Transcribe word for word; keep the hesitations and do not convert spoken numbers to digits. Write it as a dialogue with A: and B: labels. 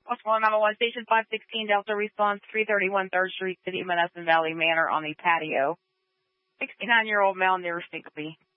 A: What's one nine one Station five sixteen Delta response, three thirty-one third Street, City of Menneson Valley Manor on the patio. sixty-nine-year-old male near Stinkby.